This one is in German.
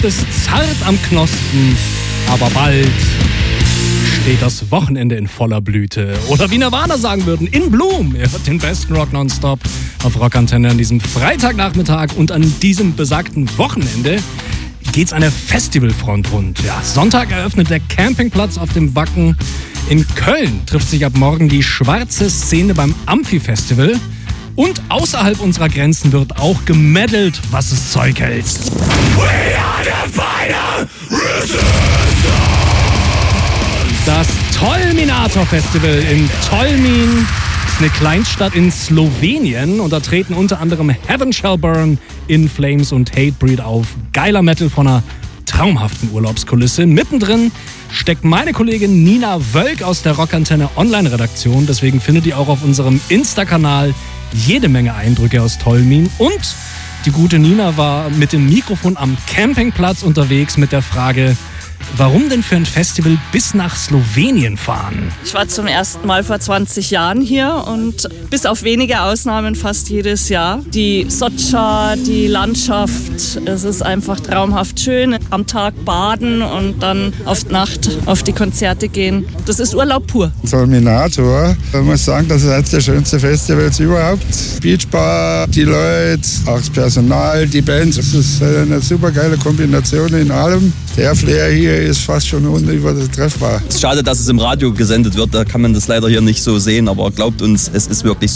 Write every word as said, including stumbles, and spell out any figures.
Kraft ist zart am Knospen, aber bald steht das Wochenende in voller Blüte. Oder wie Nirvana sagen würden, in Bloom. Ihr hört den besten Rock nonstop auf Rockantenne an diesem Freitagnachmittag. Und an diesem besagten Wochenende geht's an der Festivalfront rund. Ja, Sonntag eröffnet der Campingplatz auf dem Wacken. In Köln trifft sich ab morgen die schwarze Szene beim Amphi-Festival. Und außerhalb unserer Grenzen wird auch gemeddelt, was es Zeug hält. We are the final resistance. Das Tolminator Festival in Tolmin ist eine Kleinstadt in Slowenien und da treten unter anderem Heaven Shall Burn, In Flames und Hatebreed auf. Geiler Metal von einer traumhaften Urlaubskulisse. Mittendrin steckt meine Kollegin Nina Wölk aus der Rockantenne Online-Redaktion. Deswegen findet ihr auch auf unserem Insta-Kanal jede Menge Eindrücke aus Tolmin. Und die gute Nina war mit dem Mikrofon am Campingplatz unterwegs mit der Frage, warum denn für ein Festival bis nach Slowenien fahren? Ich war zum ersten Mal vor zwanzig Jahren hier und bis auf wenige Ausnahmen fast jedes Jahr. Die Socha, die Landschaft, es ist einfach traumhaft schön. Am Tag baden und dann auf die Nacht auf die Konzerte gehen. Das ist Urlaub pur. Tolminator, man muss sagen, das ist eines der schönsten Festivals überhaupt. Beachbar, die Leute, auch das Personal, die Bands. Das ist eine super geile Kombination in allem. Der Flair hier ist fast schon unübertreffbar. Es ist schade, dass es im Radio gesendet wird, da kann man das leider hier nicht so sehen, aber glaubt uns, es ist wirklich